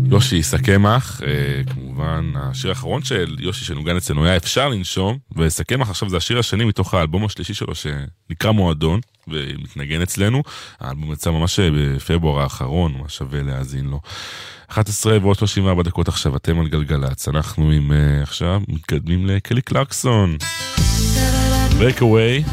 יושי סכמח, כמובן השיר האחרון של יושי שנוגן אצלנו היה אפשר לנשום, וסכמח עכשיו זה השיר השני מתוך האלבום השלישי שלו שנקרא מועדון, ומתנגן אצלנו. האלבום יצא ממש בפברואר האחרון, מה שווה להאזין לו. 11 ועוד 34 דקות עכשיו, אתם על גלגלץ, אנחנו עכשיו מתקדמים לקלי קלרקסון. Breakaway.